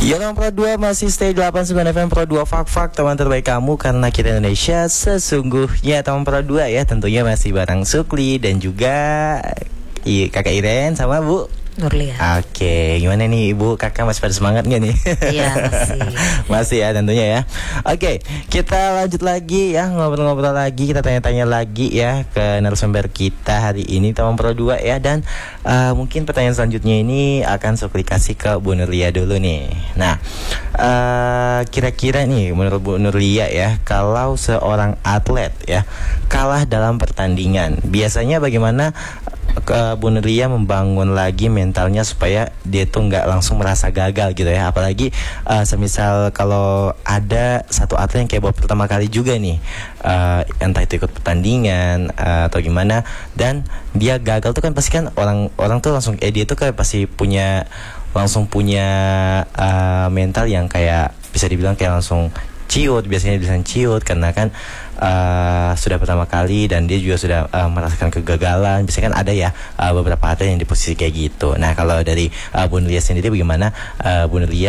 Ya nomor 2 masih stay 89 FM Pro 2 Fak teman terbaik kamu karena kita Indonesia sesungguhnya. Teman Pro 2 ya tentunya masih bareng Sukli dan juga Kakak Iren sama Bu Nurlia. Oke, gimana nih Ibu, Kakak masih pada semangat gak nih? Iya masih. Masih ya tentunya ya. Oke, kita lanjut lagi ya, ngobrol-ngobrol lagi, kita tanya-tanya lagi ya ke narasumber kita hari ini teman Pro 2 ya. Dan mungkin pertanyaan selanjutnya ini akan Sukli kasih ke Bu Nurlia dulu nih. Nah, kira-kira nih menurut Bu Nurlia ya, kalau seorang atlet ya kalah dalam pertandingan, biasanya bagaimana Bu Nurlia membangun lagi mentalnya supaya dia tuh nggak langsung merasa gagal gitu ya. Apalagi semisal kalau ada satu atlet yang kayak baru pertama kali juga nih, entah itu ikut pertandingan atau gimana, dan dia gagal tuh kan pasti kan orang tuh langsung dia tuh kayak pasti langsung punya mental yang kayak bisa dibilang kayak langsung ciut, biasanya bisa ciut karena kan sudah pertama kali dan dia juga sudah merasakan kegagalan. Biasanya kan ada ya beberapa atlet yang di posisi kayak gitu. Nah, kalau dari Bu Nurlia sendiri bagaimana Bu Nurlia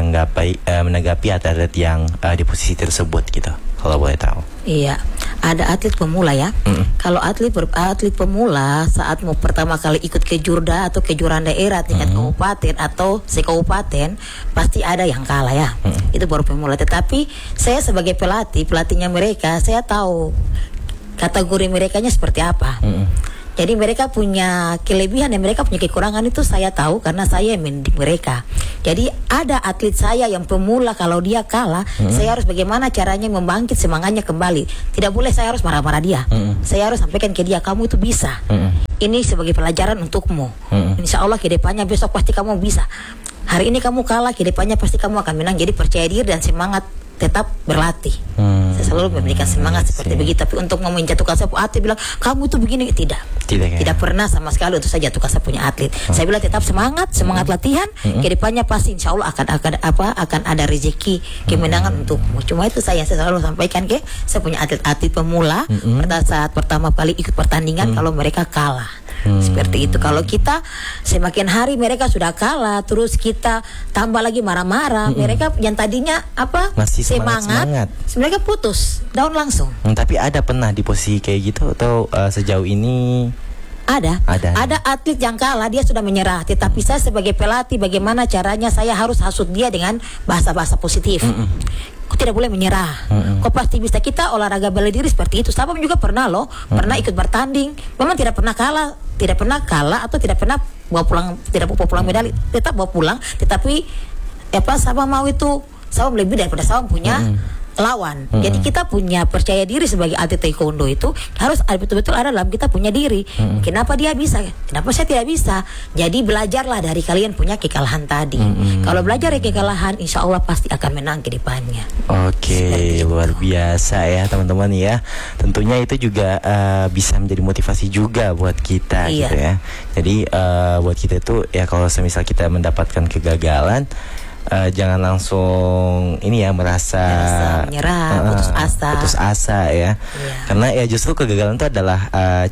menanggapi atlet yang di posisi tersebut gitu, kalau boleh tahu? Iya, ada atlet pemula ya. Kalau atlet pemula saat mau pertama kali ikut kejurda atau kejuaraan daerah tingkat kabupaten atau sekabupaten, pasti ada yang kalah ya. Itu baru pemula. Tetapi saya sebagai pelatihnya mereka, saya tahu kategori merekanya seperti apa. Jadi mereka punya kelebihan dan mereka punya kekurangan, itu saya tahu karena saya mendidik mereka. Jadi ada atlet saya yang pemula, kalau dia kalah, saya harus bagaimana caranya membangkit semangatnya kembali. Tidak boleh saya harus marah-marah dia. Saya harus sampaikan ke dia, kamu itu bisa. Ini sebagai pelajaran untukmu. Insya Allah ke depannya besok pasti kamu bisa. Hari ini kamu kalah, ke depannya pasti kamu akan menang. Jadi percaya diri dan semangat tetap berlatih. Saya selalu memberikan semangat seperti begitu. Tapi untuk mau menjatuhkan saya atlet bilang kamu itu begini, tidak pernah sama sekali untuk saya jatuhkan saya punya atlet. Saya bilang tetap semangat latihan. Kedepannya pasti insya Allah akan ada rezeki kemenangan untukmu. Cuma itu saya selalu sampaikan ke saya punya atlet pemula pada saat pertama kali ikut pertandingan kalau mereka kalah. Seperti itu. Kalau kita semakin hari mereka sudah kalah, terus kita tambah lagi marah-marah, mereka yang tadinya masih semangat, mereka putus, down langsung. Tapi ada pernah di posisi kayak gitu atau sejauh ini? Ada atlet yang kalah, dia sudah menyerah. Tetapi saya sebagai pelatih, bagaimana caranya saya harus hasut dia dengan bahasa-bahasa positif. Kau tidak boleh menyerah. Kau pasti bisa. Kita olahraga bela diri seperti itu. Sabam juga pernah loh, pernah ikut bertanding. Memang tidak pernah kalah atau tidak pernah tidak bawa pulang medali. Tetap bawa pulang. Tetapi Sabam mau itu, Sabam lebih daripada Sabam punya lawan. Jadi kita punya percaya diri sebagai atlet taekwondo itu harus betul-betul ada dalam kita punya diri. Kenapa dia bisa? Kenapa saya tidak bisa? Jadi belajarlah dari kalian punya kekalahan tadi. Kalau belajar dari kekalahan, insya Allah pasti akan menang ke depannya. Oke, luar biasa ya teman-teman ya. Tentunya itu juga bisa menjadi motivasi juga buat kita gitu ya. Jadi buat kita itu ya, kalau semisal kita mendapatkan kegagalan, jangan langsung ini ya merasa menyerah, putus asa ya. Karena ya justru kegagalan itu adalah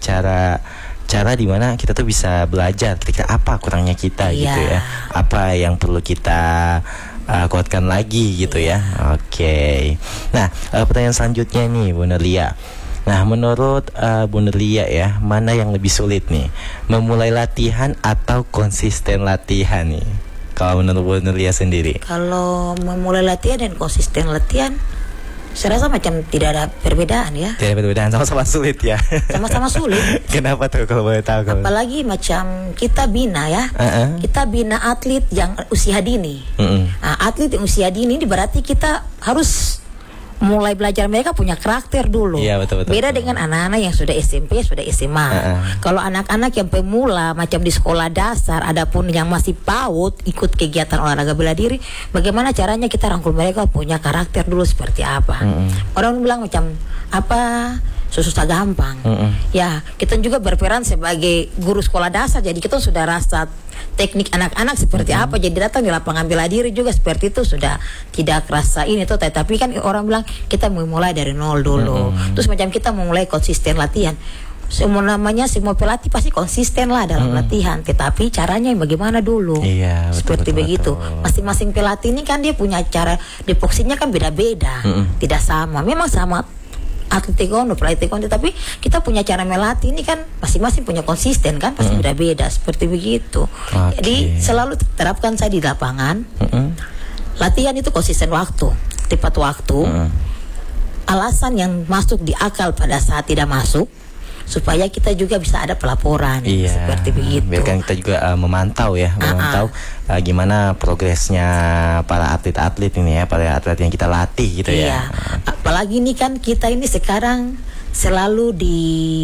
cara di mana kita tuh bisa belajar ketika apa kurangnya kita gitu ya. Apa yang perlu kita kuatkan lagi gitu ya. Oke. Nah, pertanyaan selanjutnya nih Bu Nurlia. Nah, menurut Bu Nurlia ya, mana yang lebih sulit nih? Memulai latihan atau konsisten latihan nih? Kalau menurut Bu Nurlia sendiri? Kalau memulai latihan dan konsisten latihan, saya rasa macam tidak ada perbedaan ya. Tidak ada perbedaan, sama-sama sulit ya. Sama-sama sulit. Kenapa tuh kalau boleh tahu? Apalagi macam kita bina ya, kita bina atlet yang usia dini. Atlet yang usia dini ini berarti kita harus mulai belajar mereka punya karakter dulu. Iya, betul. Beda dengan anak-anak yang sudah SMP, sudah SMA. Kalau anak-anak yang pemula macam di sekolah dasar, adapun yang masih PAUD ikut kegiatan olahraga bela diri, bagaimana caranya kita rangkul mereka punya karakter dulu seperti apa. Orang bilang macam susah gampang. Ya, kita juga berperan sebagai guru sekolah dasar, jadi kita sudah rasa teknik anak-anak seperti apa, jadi datang di lapangan bela diri juga seperti itu, sudah tidak rasa ini tuh. Tapi kan orang bilang kita memulai dari nol dulu. Terus macam kita memulai konsisten latihan, semua pelatih pasti konsisten lah dalam latihan, tetapi caranya bagaimana dulu. Iya, betul, Seperti betul, begitu. betul. Masing-masing pelatih ini kan dia punya cara depoksinya kan beda-beda, tidak sama. Memang sama atlet taekwondo, pelatih taekwondo, tapi kita punya cara melatih ini kan masing-masing punya konsisten kan, pasti beda-beda seperti begitu. Jadi selalu terapkan saya di lapangan. Latihan itu konsisten waktu, tepat waktu. Alasan yang masuk di akal pada saat tidak masuk, supaya kita juga bisa ada pelaporan. Iya, seperti begitu. biar kan kita juga memantau ya, memantau gimana progresnya para atlet-atlet ini ya, para atlet yang kita latih gitu Iya. ya. Apalagi ini kan kita ini sekarang selalu di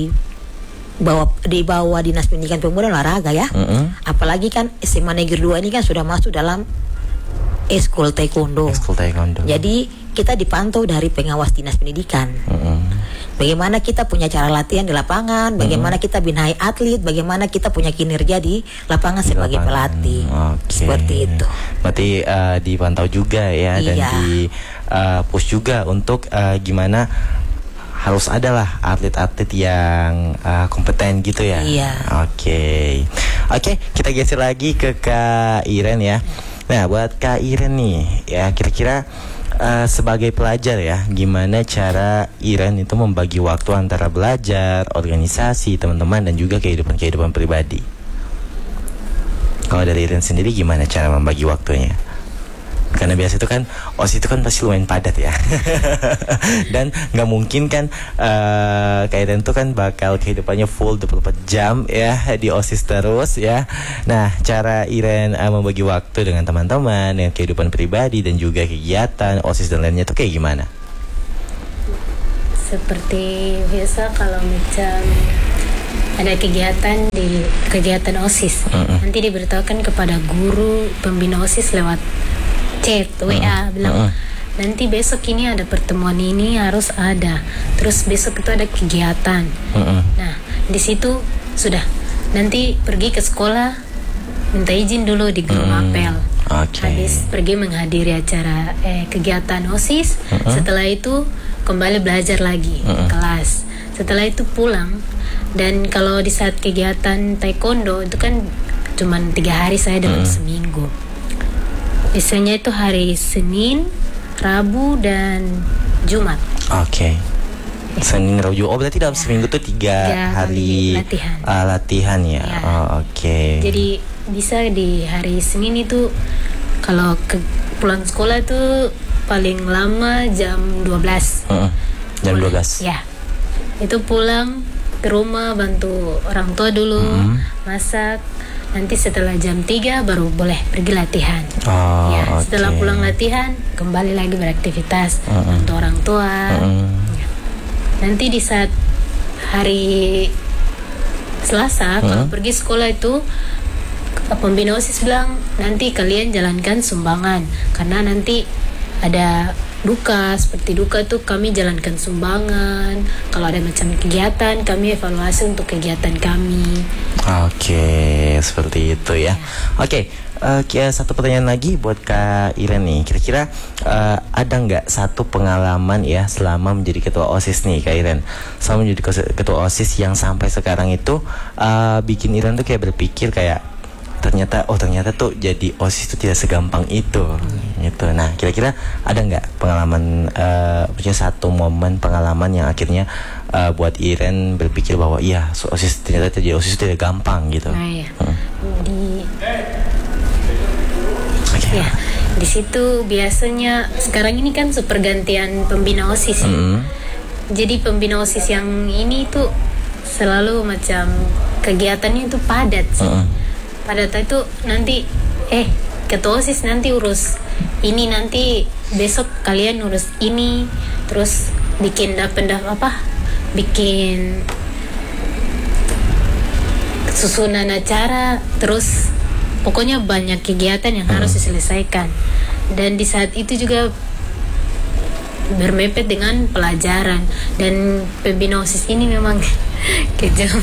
bawah Dinas Pendidikan Pemuda dan Olahraga ya. Apalagi kan SMA Negeri 2 ini kan sudah masuk dalam Eskul Taekwondo. Eskul Taekwondo. Jadi kita dipantau dari pengawas Dinas Pendidikan. Bagaimana kita punya cara latihan di lapangan, bagaimana kita binai atlet, bagaimana kita punya kinerja di lapangan sebagai pelatih. Seperti itu. Berarti dipantau juga ya, dan di push juga untuk gimana harus adalah atlet-atlet yang kompeten gitu ya. Iya. Oke, kita geser lagi ke Kak Iren ya. Nah, buat Kak Iren nih ya, kira-kira sebagai pelajar ya, gimana cara Iren itu membagi waktu antara belajar, organisasi, teman-teman, dan juga kehidupan pribadi? Kalau dari Iren sendiri gimana cara membagi waktunya? Karena biasa itu kan OSIS itu kan pasti lumayan padat ya. Dan nggak mungkin kan Kak Iren tuh kan bakal kehidupannya full 24 jam ya di OSIS terus ya. Nah, cara Iren membagi waktu dengan teman-teman, dengan kehidupan pribadi dan juga kegiatan OSIS dan lainnya tuh kayak gimana? Seperti biasa kalau macam ada kegiatan OSIS, nanti diberitahukan kepada guru pembina OSIS lewat chat WA, bilang nanti besok ini ada pertemuan ini harus ada, terus besok itu ada kegiatan. Nah, di situ sudah nanti pergi ke sekolah minta izin dulu di guru mapel. Habis pergi menghadiri acara kegiatan OSIS, setelah itu kembali belajar lagi kelas. Setelah itu pulang, dan kalau di saat kegiatan taekwondo itu kan cuman 3 hari saya dalam seminggu. Biasanya itu hari Senin, Rabu, dan Jumat. Senin, Rabu, Jumat. Oh, berarti dalam seminggu tuh 3 hari latihan ya. Jadi bisa di hari Senin itu kalau pulang sekolah itu paling lama jam 12. Jam 12. Ya. Itu pulang ke rumah bantu orang tua dulu, masak. Nanti setelah jam 3 baru boleh pergi latihan. Setelah pulang latihan kembali lagi beraktivitas bantu orang tua. Nanti di saat hari Selasa kalau pergi sekolah itu pembina OSIS bilang nanti kalian jalankan sumbangan, karena nanti ada duka, seperti duka tuh kami jalankan sumbangan. Kalau ada macam kegiatan kami evaluasi untuk kegiatan kami. Seperti itu ya. Satu pertanyaan lagi buat Kak Iren nih. Kira-kira ada nggak satu pengalaman ya selama menjadi ketua OSIS nih Kak Iren, selama menjadi ketua OSIS yang sampai sekarang itu bikin Iren tuh kayak berpikir kayak ternyata tuh jadi OSIS itu tidak segampang itu gitu. Nah, kira-kira ada nggak pengalaman, punya satu momen pengalaman yang akhirnya buat Iren berpikir bahwa iya OSIS ternyata jadi OSIS itu tidak gampang gitu. Di situ biasanya sekarang ini kan pergantian pembina OSIS. Jadi pembina OSIS yang ini tuh selalu macam kegiatannya itu padat sih. Padat itu nanti ketua OSIS nanti urus ini, nanti besok kalian urus ini, terus bikin bikin susunan acara, terus pokoknya banyak kegiatan yang harus diselesaikan. Dan di saat itu juga bermepet dengan pelajaran, dan pembina OSIS ini memang kejam.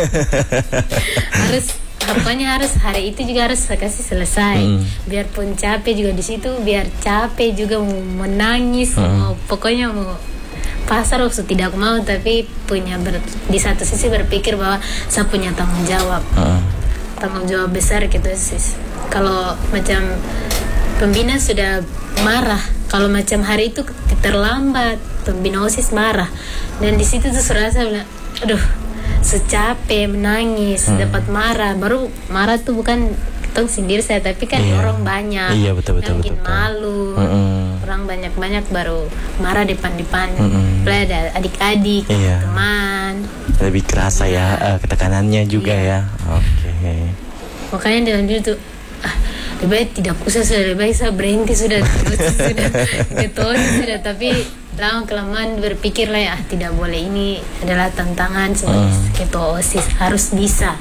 Pokoknya harus hari itu juga harus kasih selesai. Biarpun capek juga di situ, biar capek juga mau menangis, pokoknya mau pasar waktu tidak mau, tapi di satu sisi berpikir bahwa saya punya tanggung jawab. Tanggung jawab besar gitu sis. Kalau macam pembina sudah marah, kalau macam hari itu terlambat, pembina OSIS marah, dan di situ tuh serasa bilang, aduh, secapek menangis, dapat marah, baru marah tuh bukan tong sendiri saya, tapi kan orang banyak, betul, mungkin malu, orang banyak baru marah depan, ada adik-adik, teman, lebih kerasa ya ketekanannya juga ya. Oke. Makanya dalam diri tuh lebih baik tidak usah, sudah lebih baik saya berhenti sudah ketua sudah, tapi lama kelamaan berpikir lah ya, tidak boleh, ini adalah tantangan sebagai ketua OSIS, harus bisa.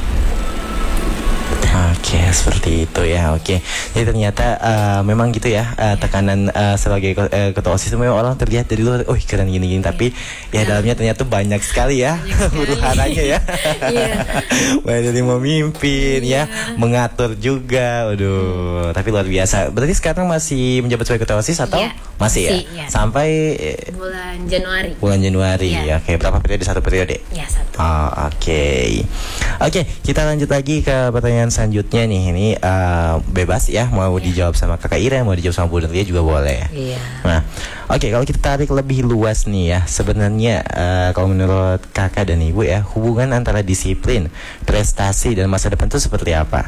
Oke, seperti itu ya. Oke, jadi ternyata memang gitu ya, tekanan sebagai ketua OSIS memang orang terlihat dari luar, oh keren gini-gini, tapi ya dalamnya ternyata banyak sekali ya huru-haranya ya. Banyak dari memimpin ya, mengatur juga, waduh, tapi luar biasa. Berarti sekarang masih menjabat sebagai ketua OSIS atau masih ya? Sampai bulan Januari. Ya. Oke, berapa periode? Satu periode? Ya, satu. Oke, kita lanjut lagi ke pertanyaan selanjutnya nih. Ini bebas ya, mau dijawab sama Kakak Ira, mau dijawab sama Bu Nurlia juga boleh. Nah, oke, kalau kita tarik lebih luas nih ya, sebenarnya kalau menurut Kakak dan Ibu ya, hubungan antara disiplin, prestasi dan masa depan itu seperti apa?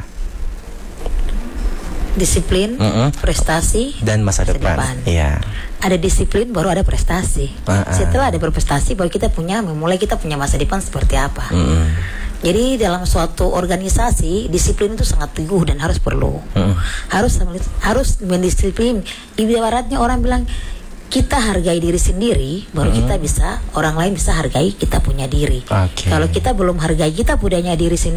Disiplin, prestasi dan masa depan. Iya. Ada disiplin baru ada prestasi. Setelah ada berprestasi baru kita memulai kita punya masa depan seperti apa. Jadi dalam suatu organisasi disiplin itu sangat teguh dan harus perlu. Harus mendisiplin. Ibaratnya orang bilang kita hargai diri sendiri, baru kita bisa, orang lain bisa hargai kita punya diri. Kalau kita belum hargai kita punya diri sendiri,